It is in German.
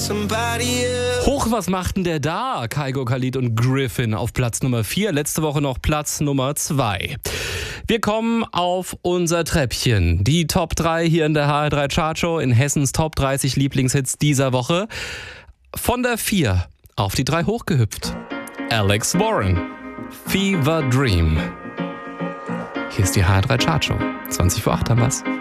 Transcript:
Hoch, was machten der da? Kygo, Khalid und Griffin auf Platz Nummer 4. Letzte Woche noch Platz Nummer 2. Wir kommen auf unser Treppchen. Die Top 3 hier in der HR3 Chartshow in Hessens Top 30 Lieblingshits dieser Woche. Von der 4 auf die 3 hochgehüpft. Alex Warren, Fever Dream. Hier ist die HR3 Chartshow. 20 vor 8 haben wir's.